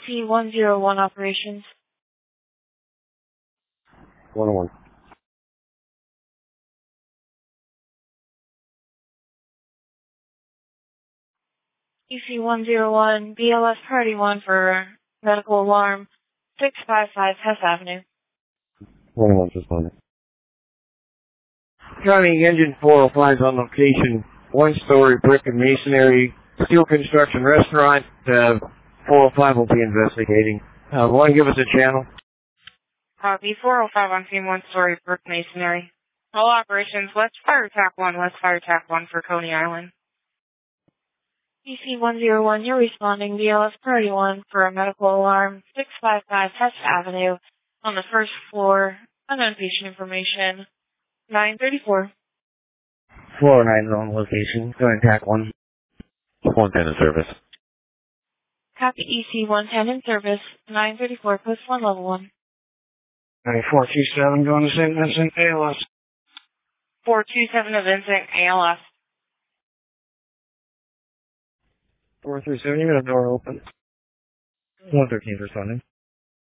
EC101 operations. 101. EC101, BLS Priority 1 for medical alarm, 655 Hess Avenue. 101's responding. County Engine 405 is on location. One-story brick and masonry, steel construction restaurant. 405 will be investigating. Want to give us a channel? Copy, 405 on scene, one-story brick masonry. All operations, West Fire Attack 1, West Fire Attack 1 for Coney Island. EC101, you're responding BLS Priority 1 for a medical alarm, 655 Hess Avenue, on the first floor, unknown patient information, 934. 409 is on location. Going to attack 1. 110 in service. Copy, EC110 in service, 934, post 1, level 1. 427 going to St. Vincent, ALS. 427 to Vincent, ALS. 437, you got a door open. 113 responding.